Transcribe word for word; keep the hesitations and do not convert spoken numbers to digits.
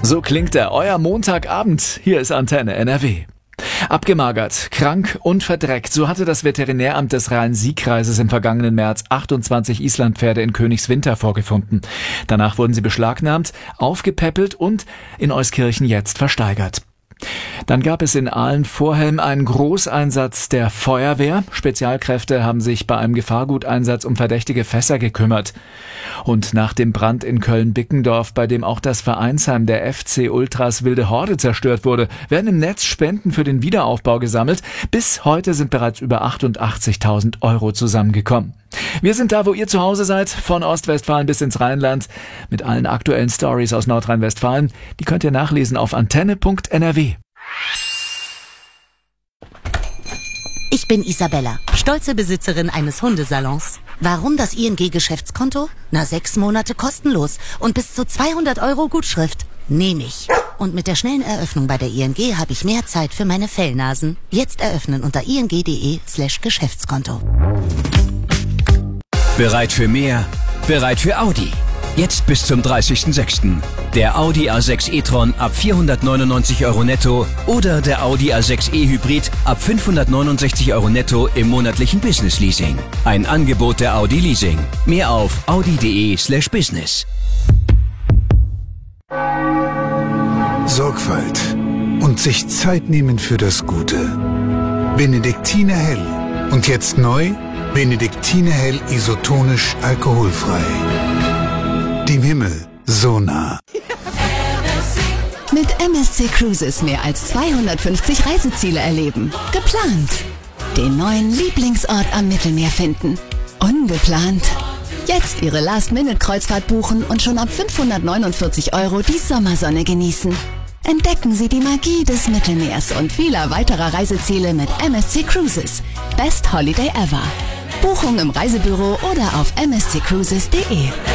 So klingt er, euer Montagabend. Hier ist Antenne N R W. Abgemagert, krank und verdreckt, so hatte das Veterinäramt des Rhein-Sieg-Kreises im vergangenen März achtundzwanzig Islandpferde in Königswinter vorgefunden. Danach wurden sie beschlagnahmt, aufgepäppelt und in Euskirchen jetzt versteigert. Dann gab es in Aalen-Vorhelm einen Großeinsatz der Feuerwehr. Spezialkräfte haben sich bei einem Gefahrguteinsatz um verdächtige Fässer gekümmert. Und nach dem Brand in Köln-Bickendorf, bei dem auch das Vereinsheim der F C Ultras Wilde Horde zerstört wurde, werden im Netz Spenden für den Wiederaufbau gesammelt. Bis heute sind bereits über achtundachtzigtausend Euro zusammengekommen. Wir sind da, wo ihr zu Hause seid, von Ostwestfalen bis ins Rheinland, mit allen aktuellen Stories aus Nordrhein-Westfalen. Die könnt ihr nachlesen auf antenne punkt n r w. Ich bin Isabella, stolze Besitzerin eines Hundesalons. Warum das I N G-Geschäftskonto? Na, sechs Monate kostenlos und bis zu zweihundert Euro Gutschrift. Nehme ich. Und mit der schnellen Eröffnung bei der I N G habe ich mehr Zeit für meine Fellnasen. Jetzt eröffnen unter ing.de slash Geschäftskonto. Bereit für mehr? Bereit für Audi? Jetzt bis zum dreißigsten sechsten Der Audi A sechs e-tron ab vierhundertneunundneunzig Euro netto oder der Audi A sechs e Hybrid ab fünfhundertneunundsechzig Euro netto im monatlichen Business Leasing. Ein Angebot der Audi Leasing. Mehr auf audi.de slash business. Sorgfalt und sich Zeit nehmen für das Gute. Benediktiner Hell. Und jetzt neu, Benediktiner Hell isotonisch alkoholfrei. Dem Himmel so nah. Mit M S C Cruises mehr als zweihundertfünfzig Reiseziele erleben. Geplant. Den neuen Lieblingsort am Mittelmeer finden. Ungeplant. Jetzt Ihre Last-Minute-Kreuzfahrt buchen und schon ab fünfhundertneunundvierzig Euro die Sommersonne genießen. Entdecken Sie die Magie des Mittelmeers und vieler weiterer Reiseziele mit M S C Cruises. Best Holiday ever. Buchung im Reisebüro oder auf m s c cruises punkt d e.